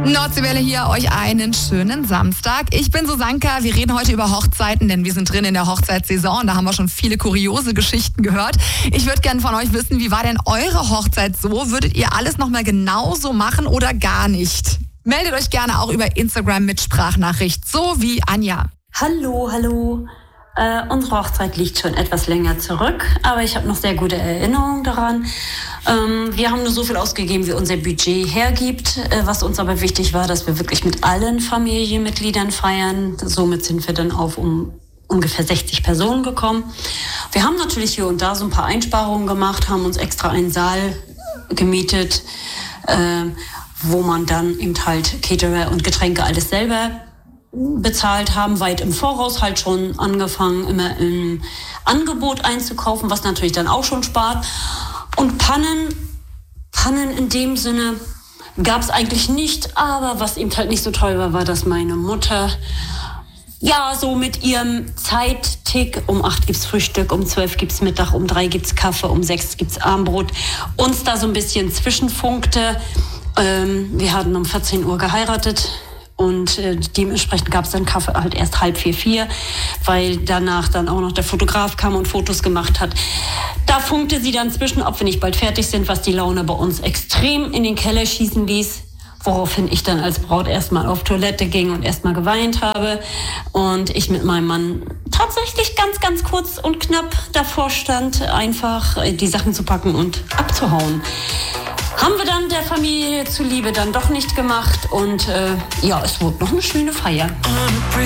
Nordseewelle hier, euch einen schönen Samstag. Ich bin Susanka, wir reden heute über Hochzeiten, denn wir sind drin in der Hochzeitssaison. Da haben wir schon viele kuriose Geschichten gehört. Ich würde gerne von euch wissen, wie war denn eure Hochzeit so? Würdet ihr alles nochmal genauso machen oder gar nicht? Meldet euch gerne auch über Instagram mit Sprachnachricht, so wie Anja. Hallo. Unsere Hochzeit liegt schon etwas länger zurück, aber ich habe noch sehr gute Erinnerungen daran. Wir haben nur so viel ausgegeben, wie unser Budget hergibt. Was uns aber wichtig war, dass wir wirklich mit allen Familienmitgliedern feiern. Somit sind wir dann auf ungefähr 60 Personen gekommen. Wir haben natürlich hier und da so ein paar Einsparungen gemacht, haben uns extra einen Saal gemietet, wo man dann eben halt Caterer und Getränke alles selber bezahlt haben, weit im Voraus halt schon angefangen, immer im Angebot einzukaufen, was natürlich dann auch schon spart. Und Pannen in dem Sinne gab es eigentlich nicht, aber was eben halt nicht so toll war, dass meine Mutter so mit ihrem Zeittick, um 8 gibt's Frühstück, um 12 gibt's Mittag, um 3 gibt's Kaffee, um 6 gibt's Abendbrot, uns da so ein bisschen zwischenfunkte. Wir hatten um 14 Uhr geheiratet. Und dementsprechend gab es dann Kaffee halt erst 3:30, 4, weil danach dann auch noch der Fotograf kam und Fotos gemacht hat. Da funkte sie dann zwischen, ob wir nicht bald fertig sind, was die Laune bei uns extrem in den Keller schießen ließ. Woraufhin ich dann als Braut erstmal auf Toilette ging und erstmal geweint habe. Und ich mit meinem Mann tatsächlich ganz, ganz kurz und knapp davor stand, einfach die Sachen zu packen und abzuhauen. Haben wir dann der Familie zuliebe dann doch nicht gemacht und es wurde noch eine schöne Feier.